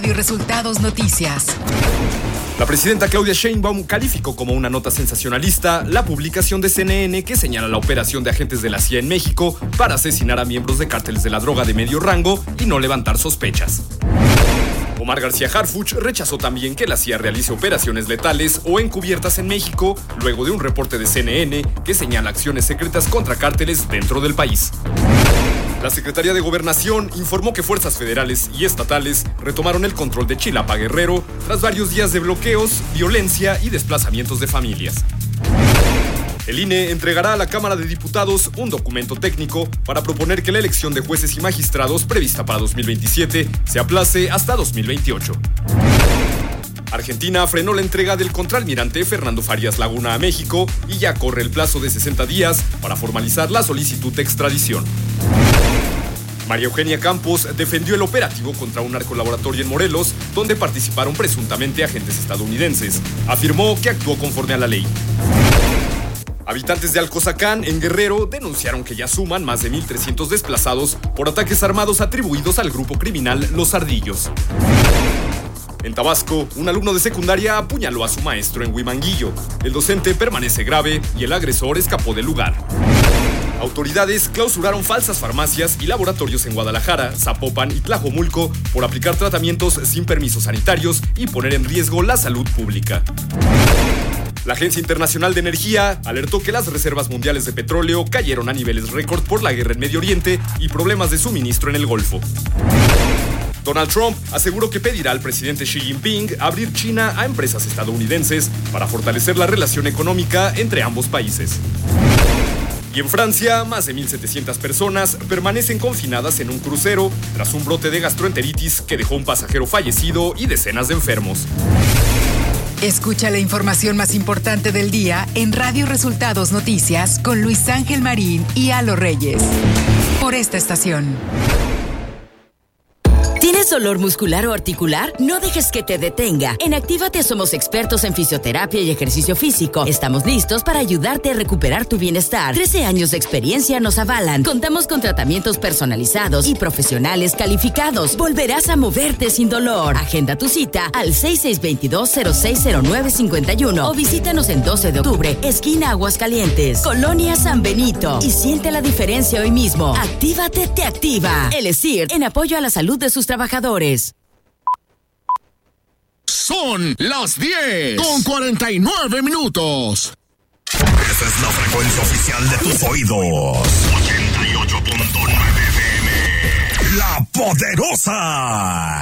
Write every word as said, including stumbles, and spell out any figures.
Radio Resultados Noticias. La presidenta Claudia Sheinbaum calificó como una nota sensacionalista la publicación de C N N que señala la operación de agentes de la C I A en México para asesinar a miembros de cárteles de la droga de medio rango y no levantar sospechas. Omar García Harfuch rechazó también que la C I A realice operaciones letales o encubiertas en México, luego de un reporte de C N N que señala acciones secretas contra cárteles dentro del país. La Secretaría de Gobernación informó que fuerzas federales y estatales retomaron el control de Chilapa, Guerrero, tras varios días de bloqueos, violencia y desplazamientos de familias. El I N E entregará a la Cámara de Diputados un documento técnico para proponer que la elección de jueces y magistrados prevista para dos mil veintisiete se aplace hasta dos mil veintiocho. Argentina frenó la entrega del contraalmirante Fernando Farías Laguna a México y ya corre el plazo de sesenta días para formalizar la solicitud de extradición. María Eugenia Campos defendió el operativo contra un narcolaboratorio en Morelos, donde participaron presuntamente agentes estadounidenses. Afirmó que actuó conforme a la ley. Habitantes de Alcozacán, en Guerrero, denunciaron que ya suman más de mil trescientos desplazados por ataques armados atribuidos al grupo criminal Los Ardillos. En Tabasco, un alumno de secundaria apuñaló a su maestro en Huimanguillo. El docente permanece grave y el agresor escapó del lugar. Autoridades clausuraron falsas farmacias y laboratorios en Guadalajara, Zapopan y Tlajomulco por aplicar tratamientos sin permisos sanitarios y poner en riesgo la salud pública. La Agencia Internacional de Energía alertó que las reservas mundiales de petróleo cayeron a niveles récord por la guerra en Medio Oriente y problemas de suministro en el Golfo. Donald Trump aseguró que pedirá al presidente Xi Jinping abrir China a empresas estadounidenses para fortalecer la relación económica entre ambos países. Y en Francia, más de mil setecientas personas permanecen confinadas en un crucero tras un brote de gastroenteritis que dejó un pasajero fallecido y decenas de enfermos. Escucha la información más importante del día en Radio Resultados Noticias con Luis Ángel Marín y Alo Reyes. Por esta estación. ¿Tienes dolor muscular o articular? No dejes que te detenga. En Actívate somos expertos en fisioterapia y ejercicio físico. Estamos listos para ayudarte a recuperar tu bienestar. trece años de experiencia nos avalan. Contamos con tratamientos personalizados y profesionales calificados. Volverás a moverte sin dolor. Agenda tu cita al seis seis dos dos, cero seis cero nueve cinco uno o visítanos en doce de octubre, esquina Aguascalientes, Colonia San Benito. Y siente la diferencia hoy mismo. Actívate te activa. El E S I R en apoyo a la salud de sus trabajadores. Son las diez con cuarenta y nueve minutos. Esa es la frecuencia oficial de tus oídos. ochenta y ocho punto nueve F M. La Poderosa.